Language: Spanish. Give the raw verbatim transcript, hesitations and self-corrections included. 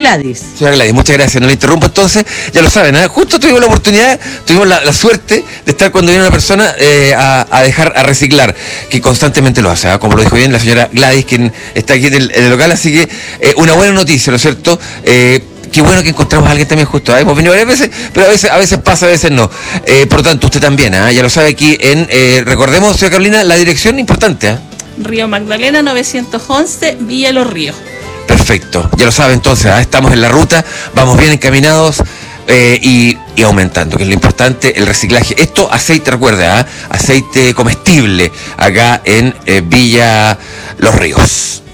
Gladys. Señora Gladys, muchas gracias, no le interrumpo entonces, ya lo saben, ¿eh? Justo tuvimos la oportunidad, tuvimos la, la suerte de estar cuando viene una persona eh, a, a dejar, a reciclar, que constantemente lo hace, ¿eh? Como lo dijo bien la señora Gladys, quien está aquí en el, en el local, así que eh, una buena noticia, ¿no es cierto? Eh, Qué bueno que encontramos a alguien también justo, ¿eh? Hemos venido varias veces, pero a veces, a veces pasa, a veces no. Eh, por lo tanto, usted también, ¿eh? Ya lo sabe aquí en, eh, recordemos, señora Carolina, la dirección importante, ¿eh? Río Magdalena novecientos once, Villa Los Ríos. Perfecto, ya lo sabe entonces, ¿eh? Estamos en la ruta, vamos bien encaminados eh, y, y aumentando, que es lo importante, el reciclaje. Esto, aceite, recuerda, ¿eh? Aceite comestible, acá en eh, Villa Los Ríos.